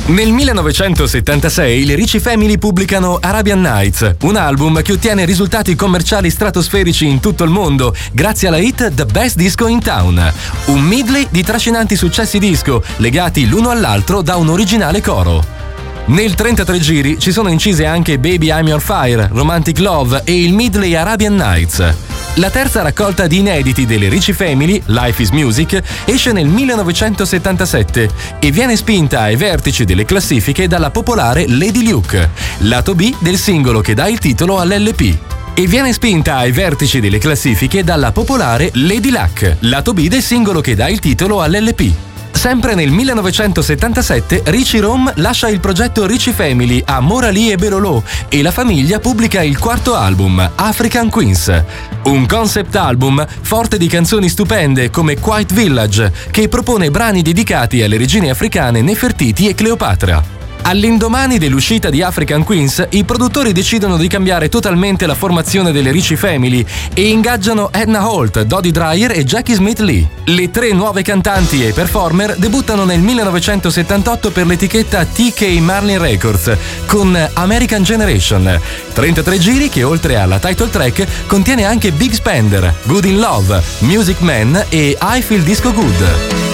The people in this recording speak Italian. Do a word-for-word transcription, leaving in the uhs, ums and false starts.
Nel millenovecentosettantasei le Ricci Family pubblicano Arabian Nights, un album che ottiene risultati commerciali stratosferici in tutto il mondo grazie alla hit The Best Disco in Town, un medley di trascinanti successi disco legati l'uno all'altro da un originale coro. Nel trentatré giri ci sono incise anche Baby I'm Your Fire, Romantic Love e il medley Arabian Nights. La terza raccolta di inediti delle Ricci Family, Life is Music, esce nel millenovecentosettantasette e viene spinta ai vertici delle classifiche dalla popolare Lady Luke, lato B del singolo che dà il titolo all'L P. E viene spinta ai vertici delle classifiche dalla popolare Lady Luck, lato B del singolo che dà il titolo all'L P. Sempre nel millenovecentosettantasette Ricci Rome lascia il progetto Ricci Family a Morali e Berolò e la famiglia pubblica il quarto album, African Queens. Un concept album forte di canzoni stupende come Quiet Village, che propone brani dedicati alle regine africane Nefertiti e Cleopatra. All'indomani dell'uscita di African Queens, i produttori decidono di cambiare totalmente la formazione delle Ricci Family e ingaggiano Edna Holt, Dodie Dreyer e Jackie Smith Lee. Le tre nuove cantanti e performer debuttano nel millenovecentosettantotto per l'etichetta T K Marlin Records con American Generation, trentatré giri che oltre alla title track contiene anche Big Spender, Good in Love, Music Man e I Feel Disco Good.